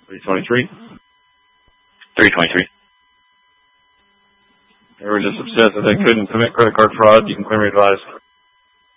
323. 323. They were just upset that they couldn't commit credit card fraud. You can clearly advise.